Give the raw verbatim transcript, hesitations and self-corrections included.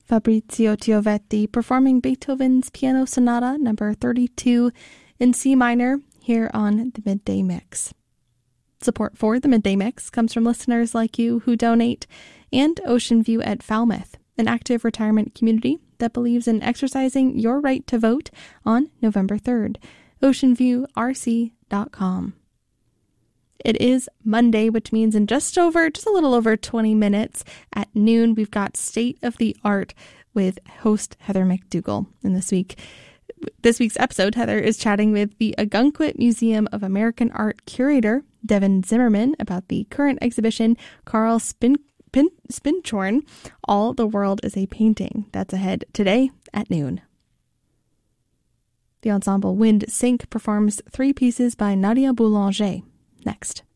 Fabrizio Giovetti performing Beethoven's Piano Sonata number thirty-two in C minor here on the Midday Mix. Support for the Midday Mix comes from listeners like you who donate, and Ocean View at Falmouth, an active retirement community that believes in exercising your right to vote on November third. ocean view r c dot com. It is Monday, which means in just over, just a little over twenty minutes at noon, we've got State of the Art with host Heather McDougall. And this week, this week's episode, Heather is chatting with the Ogunquit Museum of American Art curator, Devin Zimmerman, about the current exhibition, Carl Spin, Pin, Spinchorn, All the World is a Painting. That's ahead today at noon. The ensemble Wind Sink performs three pieces by Nadia Boulanger. Next.